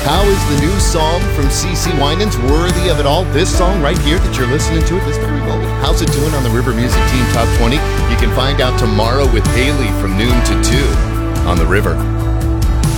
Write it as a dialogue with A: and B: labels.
A: How is the new song from CeCe Winans worthy of it all? This song right here that you're listening to at this very moment. How's it doing on the River Music Team Top 20? You can find out tomorrow with Haley from noon to 2 on the River.